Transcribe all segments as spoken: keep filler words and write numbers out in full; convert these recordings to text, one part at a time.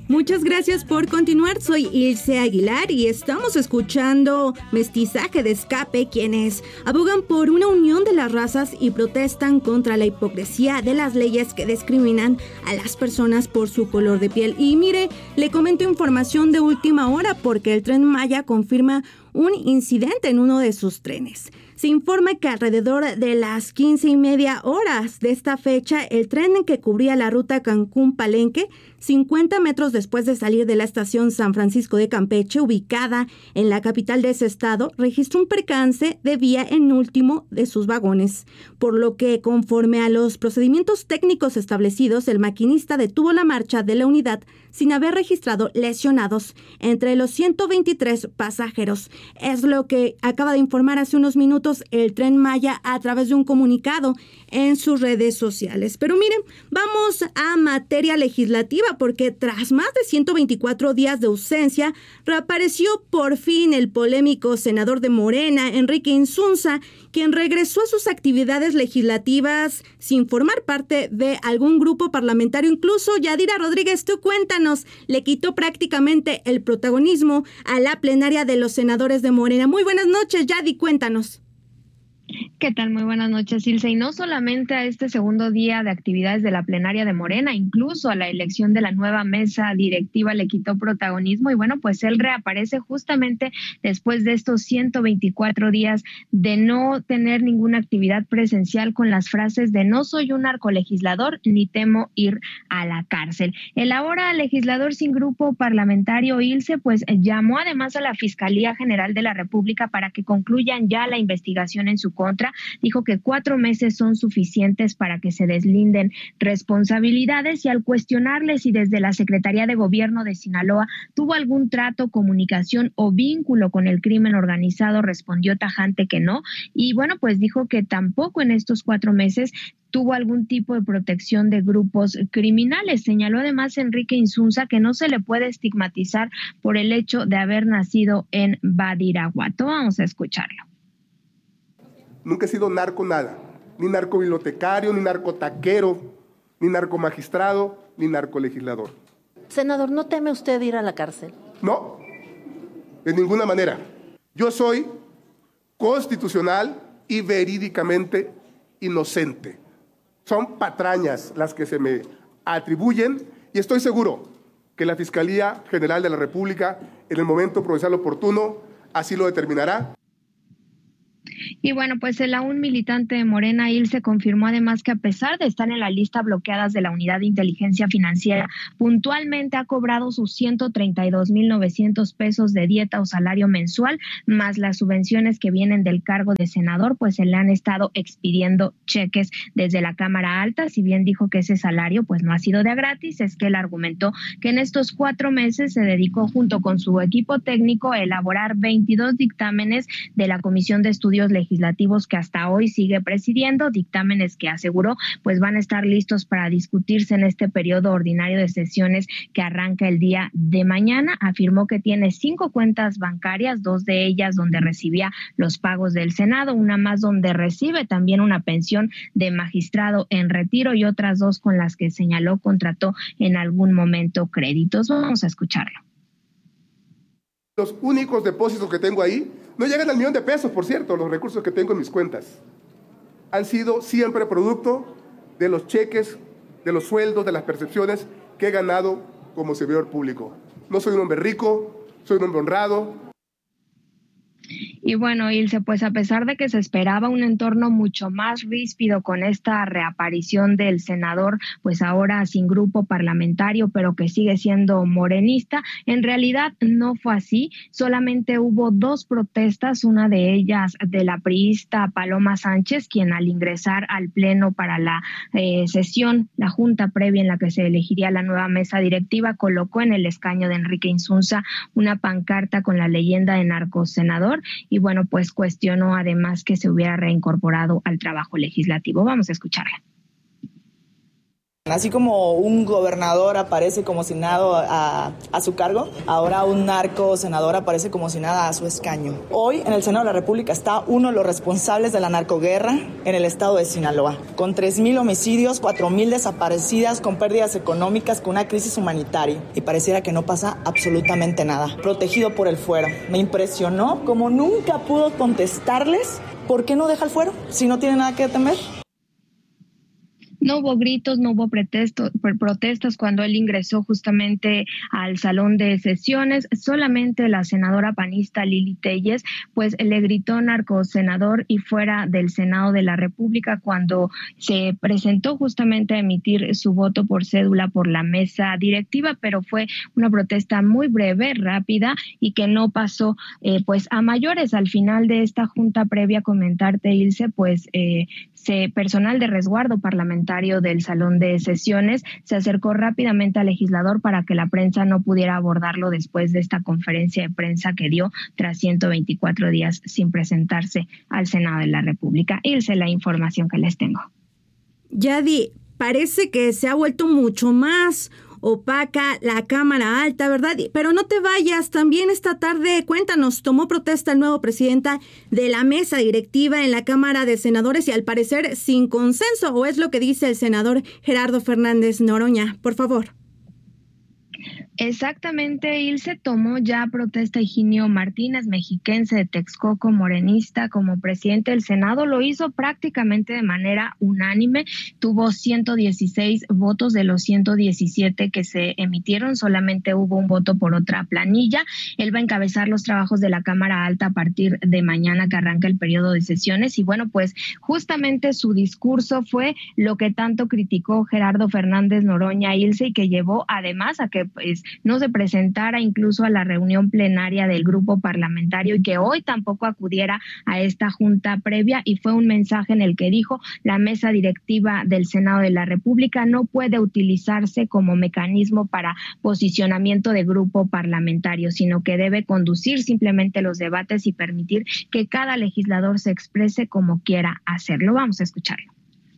Muchas gracias por continuar. Soy Ilse Aguilar y estamos escuchando Mestizaje de Escape, quienes abogan por una unión de las razas y protestan contra la hipocresía de las leyes que discriminan a las personas por su color de piel. Y mire, le comento información de última hora porque el Tren Maya confirma un incidente en uno de sus trenes. Se informa que alrededor de las quince y media horas de esta fecha, el tren que cubría la ruta Cancún-Palenque, cincuenta metros después de salir de la estación San Francisco de Campeche, ubicada en la capital de ese estado, registró un percance de vía en último de sus vagones, por lo que, conforme a los procedimientos técnicos establecidos, el maquinista detuvo la marcha de la unidad sin haber registrado lesionados entre los ciento veintitrés pasajeros. Es lo que acaba de informar hace unos minutos el Tren Maya a través de un comunicado en sus redes sociales. Pero miren, vamos a materia legislativa porque tras más de ciento veinticuatro días de ausencia, reapareció por fin el polémico senador de Morena, Enrique Insunza, quien regresó a sus actividades legislativas sin formar parte de algún grupo parlamentario. Incluso, Yadira Rodríguez, tú cuéntanos, le quitó prácticamente el protagonismo a la plenaria de los senadores de Morena. Muy buenas noches, Yadi, cuéntanos. ¿Qué tal? Muy buenas noches, Ilse. Y no solamente a este segundo día de actividades de la plenaria de Morena, incluso a la elección de la nueva mesa directiva le quitó protagonismo y bueno, pues él reaparece justamente después de estos ciento veinticuatro días de no tener ninguna actividad presencial con las frases de no soy un narcolegislador ni temo ir a la cárcel. El ahora legislador sin grupo parlamentario, Ilse, pues llamó además a la Fiscalía General de la República para que concluyan ya la investigación en su contra. Dijo que cuatro meses son suficientes para que se deslinden responsabilidades y al cuestionarle si desde la Secretaría de Gobierno de Sinaloa tuvo algún trato, comunicación o vínculo con el crimen organizado, respondió tajante que no. Y bueno, pues dijo que tampoco en estos cuatro meses tuvo algún tipo de protección de grupos criminales. Señaló además Enrique Insunza que no se le puede estigmatizar por el hecho de haber nacido en Badiraguato. Vamos a escucharlo. Nunca he sido narco nada, ni narcobibliotecario, ni narcotaquero, ni narcomagistrado, ni narcolegislador. Senador, ¿no teme usted ir a la cárcel? No, de ninguna manera. Yo soy constitucional y verídicamente inocente. Son patrañas las que se me atribuyen y estoy seguro que la Fiscalía General de la República, en el momento procesal oportuno, así lo determinará. Y bueno, pues el aún militante de Morena, Ilse, confirmó además que a pesar de estar en la lista bloqueadas de la Unidad de Inteligencia Financiera, puntualmente ha cobrado sus ciento treinta y dos mil novecientos pesos de dieta o salario mensual, más las subvenciones que vienen del cargo de senador, pues se le han estado expidiendo cheques desde la Cámara Alta. Si bien dijo que ese salario pues no ha sido de a gratis, es que él argumentó que en estos cuatro meses se dedicó junto con su equipo técnico a elaborar veintidós dictámenes de la Comisión de Estudios Legislativos que hasta hoy sigue presidiendo, dictámenes que aseguró pues van a estar listos para discutirse en este periodo ordinario de sesiones que arranca el día de mañana. Afirmó que tiene cinco cuentas bancarias, dos de ellas donde recibía los pagos del Senado, una más donde recibe también una pensión de magistrado en retiro y otras dos con las que señaló contrató en algún momento créditos. Vamos a escucharlo. Los únicos depósitos que tengo ahí no llegan al millón de pesos, por cierto, los recursos que tengo en mis cuentas. Han sido siempre producto de los cheques, de los sueldos, de las percepciones que he ganado como servidor público. No soy un hombre rico, soy un hombre honrado. Y bueno, Ilse, pues a pesar de que se esperaba un entorno mucho más ríspido con esta reaparición del senador, pues ahora sin grupo parlamentario, pero que sigue siendo morenista, en realidad no fue así. Solamente hubo dos protestas, una de ellas de la priista Paloma Sánchez, quien al ingresar al pleno para la eh, sesión, la junta previa en la que se elegiría la nueva mesa directiva, colocó en el escaño de Enrique Insunza una pancarta con la leyenda de narcosenador. Y bueno, pues cuestionó además que se hubiera reincorporado al trabajo legislativo. Vamos a escucharla. Así como un gobernador aparece como si nada a, a su cargo, ahora un narco senador aparece como si nada a su escaño. Hoy en el Senado de la República está uno de los responsables de la narcoguerra en el estado de Sinaloa, con tres mil homicidios, cuatro mil desaparecidas, con pérdidas económicas, con una crisis humanitaria. Y pareciera que no pasa absolutamente nada. Protegido por el fuero. Me impresionó como nunca pudo contestarles por qué no deja el fuero si no tiene nada que temer. No hubo gritos, no hubo pretexto, protestas cuando él ingresó justamente al salón de sesiones. Solamente la senadora panista Lili Telles pues le gritó narcosenador y fuera del Senado de la República cuando se presentó justamente a emitir su voto por cédula por la mesa directiva, pero fue una protesta muy breve, rápida y que no pasó eh, pues a mayores. Al final de esta junta previa, comentarte, Ilse, pues eh, se, personal de resguardo parlamentario del salón de sesiones se acercó rápidamente al legislador para que la prensa no pudiera abordarlo después de esta conferencia de prensa que dio tras ciento veinticuatro días sin presentarse al Senado de la República. Ilse, la información que les tengo. Yadi, parece que se ha vuelto mucho más opaca la Cámara Alta, ¿verdad? Pero no te vayas, también esta tarde, cuéntanos, tomó protesta el nuevo presidente de la mesa directiva en la Cámara de Senadores y al parecer sin consenso, o es lo que dice el senador Gerardo Fernández Noroña. Por favor. Exactamente, Ilse, tomó ya protesta Higinio Martínez, mexiquense de Texcoco, morenista, como presidente del Senado. Lo hizo prácticamente de manera unánime. Tuvo ciento dieciséis votos de los ciento diecisiete que se emitieron. Solamente hubo un voto por otra planilla. Él va a encabezar los trabajos de la Cámara Alta a partir de mañana que arranca el periodo de sesiones. Y bueno, pues justamente su discurso fue lo que tanto criticó Gerardo Fernández Noroña, Ilse, y que llevó además a que pues no se presentara incluso a la reunión plenaria del grupo parlamentario y que hoy tampoco acudiera a esta junta previa, y fue un mensaje en el que dijo: la mesa directiva del Senado de la República no puede utilizarse como mecanismo para posicionamiento de grupo parlamentario, sino que debe conducir simplemente los debates y permitir que cada legislador se exprese como quiera hacerlo. Vamos a escucharlo.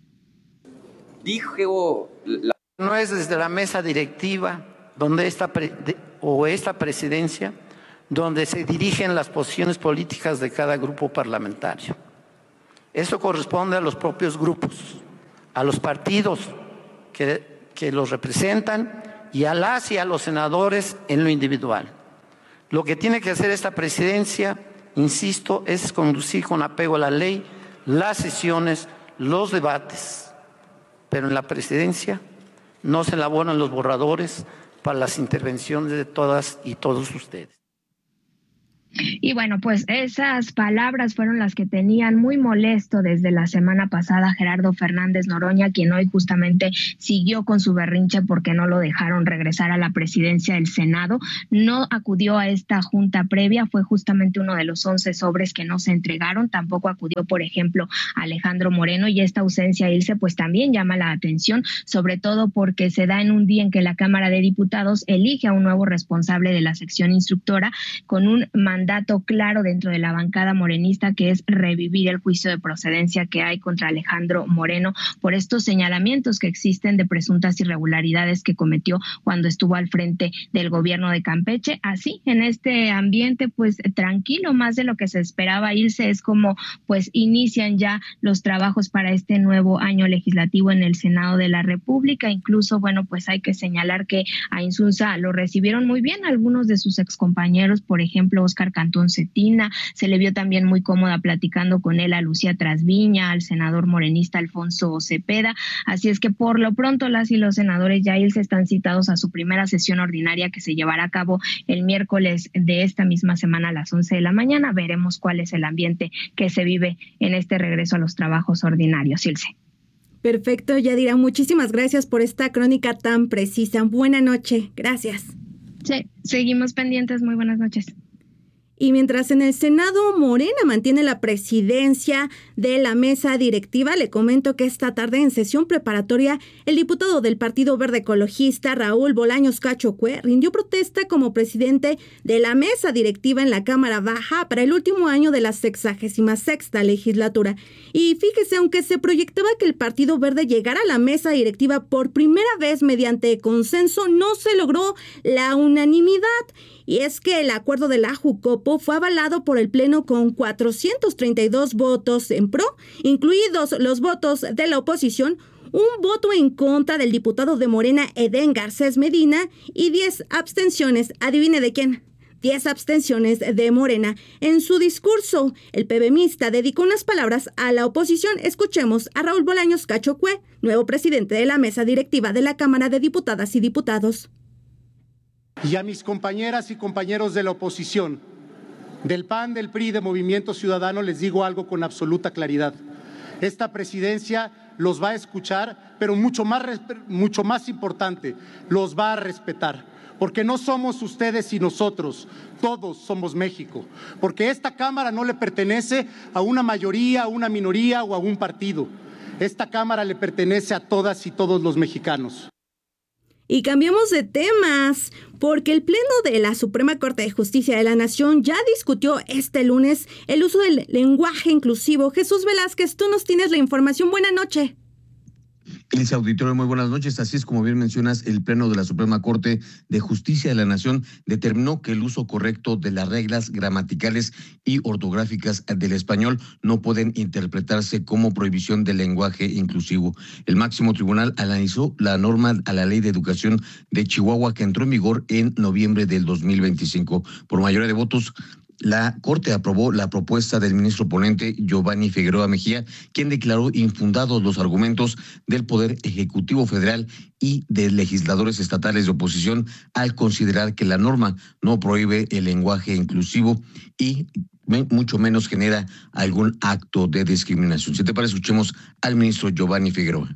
Dijo, no es desde la mesa directiva donde esta pre, de, o esta presidencia donde se dirigen las posiciones políticas de cada grupo parlamentario. Eso corresponde a los propios grupos, a los partidos que, que los representan y a las y a los senadores en lo individual. Lo que tiene que hacer esta presidencia, insisto, es conducir con apego a la ley las sesiones, los debates, pero en la presidencia no se elaboran los borradores para las intervenciones de todas y todos ustedes. Y bueno, pues esas palabras fueron las que tenían muy molesto desde la semana pasada Gerardo Fernández Noroña, quien hoy justamente siguió con su berrinche porque no lo dejaron regresar a la presidencia del Senado. No acudió a esta junta previa, fue justamente uno de los once sobres que no se entregaron. Tampoco acudió, por ejemplo, Alejandro Moreno, y esta ausencia, Ilse, pues también llama la atención, sobre todo porque se da en un día en que la Cámara de Diputados elige a un nuevo responsable de la sección instructora con un mandato mandato claro dentro de la bancada morenista, que es revivir el juicio de procedencia que hay contra Alejandro Moreno por estos señalamientos que existen de presuntas irregularidades que cometió cuando estuvo al frente del gobierno de Campeche. Así, en este ambiente pues tranquilo, más de lo que se esperaba, Ilse, es como pues inician ya los trabajos para este nuevo año legislativo en el Senado de la República. Incluso, bueno, pues hay que señalar que a Insulza lo recibieron muy bien algunos de sus excompañeros, por ejemplo, Óscar Cantón Cetina. Se le vio también muy cómoda platicando con él a Lucía Trasviña, al senador morenista Alfonso Cepeda. Así es que por lo pronto las y los senadores ya se están citados a su primera sesión ordinaria, que se llevará a cabo el miércoles de esta misma semana a las once de la mañana. Veremos cuál es el ambiente que se vive en este regreso a los trabajos ordinarios, Ilse. Perfecto, Yadira. Muchísimas gracias por esta crónica tan precisa. Buena noche. Gracias. Sí, seguimos pendientes. Muy buenas noches. Y mientras en el Senado Morena mantiene la presidencia de la mesa directiva, le comento que esta tarde en sesión preparatoria, el diputado del Partido Verde Ecologista, Raúl Bolaños Cacho Cue, rindió protesta como presidente de la mesa directiva en la Cámara Baja para el último año de la sexagésima sexta legislatura. Y fíjese, aunque se proyectaba que el Partido Verde llegara a la mesa directiva por primera vez mediante consenso, no se logró la unanimidad. Y es que el acuerdo de la Jucopo fue avalado por el Pleno con cuatrocientos treinta y dos votos en pro, incluidos los votos de la oposición, un voto en contra del diputado de Morena, Edén Garcés Medina, y diez abstenciones. ¿Adivine de quién? diez abstenciones de Morena. En su discurso, el PBMista dedicó unas palabras a la oposición. Escuchemos a Raúl Bolaños Cacho Cue, nuevo presidente de la mesa directiva de la Cámara de Diputadas y Diputados. Y a mis compañeras y compañeros de la oposición, del P A N, del P R I, de Movimiento Ciudadano, les digo algo con absoluta claridad. Esta presidencia los va a escuchar, pero mucho más, mucho más importante, los va a respetar. Porque no somos ustedes y nosotros, todos somos México. Porque esta Cámara no le pertenece a una mayoría, a una minoría o a un partido. Esta Cámara le pertenece a todas y todos los mexicanos. Y cambiamos de temas, porque el Pleno de la Suprema Corte de Justicia de la Nación ya discutió este lunes el uso del lenguaje inclusivo. Jesús Velázquez, tú nos tienes la información. Buenas noches. Ilse Auditorio, muy buenas noches. Así es, como bien mencionas, el Pleno de la Suprema Corte de Justicia de la Nación determinó que el uso correcto de las reglas gramaticales y ortográficas del español no pueden interpretarse como prohibición del lenguaje inclusivo. El máximo tribunal analizó la norma a la Ley de Educación de Chihuahua que entró en vigor en noviembre del dos mil veinticinco. Por mayoría de votos, la Corte aprobó la propuesta del ministro ponente Giovanni Figueroa Mejía, quien declaró infundados los argumentos del Poder Ejecutivo Federal y de legisladores estatales de oposición al considerar que la norma no prohíbe el lenguaje inclusivo y mucho menos genera algún acto de discriminación. Si te parece, escuchemos al ministro Giovanni Figueroa.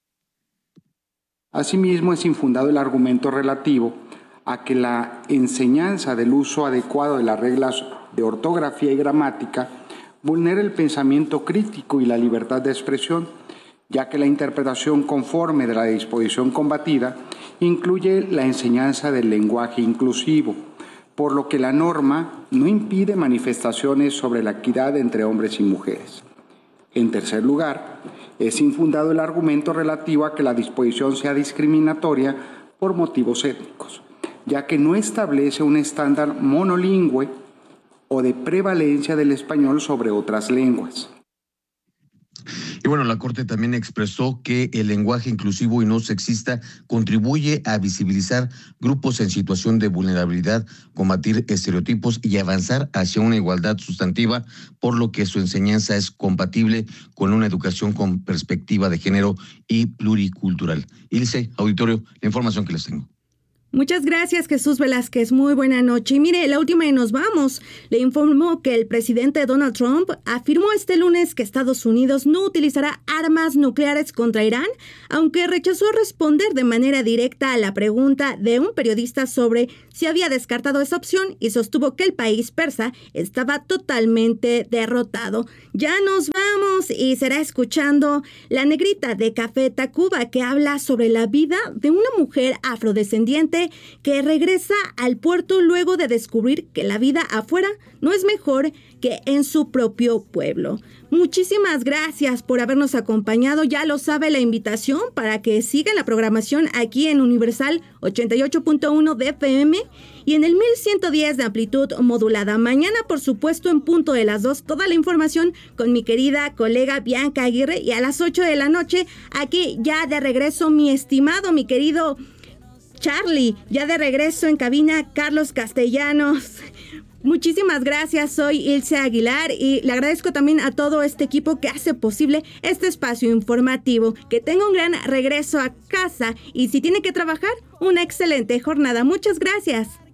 Asimismo, es infundado el argumento relativo a que la enseñanza del uso adecuado de las reglas de ortografía y gramática vulnera el pensamiento crítico y la libertad de expresión, ya que la interpretación conforme de la disposición combatida incluye la enseñanza del lenguaje inclusivo, por lo que la norma no impide manifestaciones sobre la equidad entre hombres y mujeres. En tercer lugar, es infundado el argumento relativo a que la disposición sea discriminatoria por motivos étnicos, ya que no establece un estándar monolingüe o de prevalencia del español sobre otras lenguas. Y bueno, la Corte también expresó que el lenguaje inclusivo y no sexista contribuye a visibilizar grupos en situación de vulnerabilidad, combatir estereotipos y avanzar hacia una igualdad sustantiva, por lo que su enseñanza es compatible con una educación con perspectiva de género y pluricultural. Ilse, auditorio, la información que les tengo. Muchas gracias, Jesús Velázquez. Muy buena noche. Y mire, la última y nos vamos. Le informó que el presidente Donald Trump afirmó este lunes que Estados Unidos no utilizará armas nucleares contra Irán, aunque rechazó responder de manera directa a la pregunta de un periodista sobre si había descartado esa opción y sostuvo que el país persa estaba totalmente derrotado. Ya nos vamos y será escuchando La Negrita de Café Tacuba, que habla sobre la vida de una mujer afrodescendiente que regresa al puerto luego de descubrir que la vida afuera no es mejor que en su propio pueblo. Muchísimas gracias por habernos acompañado. Ya lo sabe, la invitación para que sigan la programación aquí en Universal ochenta y ocho punto uno de F M y en el mil ciento diez de amplitud modulada. Mañana, por supuesto, en punto de las dos, toda la información con mi querida colega Bianca Aguirre, y a las ocho de la noche, aquí ya de regreso, mi estimado, mi querido Charlie, ya de regreso en cabina, Carlos Castellanos. Muchísimas gracias, soy Ilse Aguilar y le agradezco también a todo este equipo que hace posible este espacio informativo. Que tenga un gran regreso a casa y si tiene que trabajar, una excelente jornada. Muchas gracias.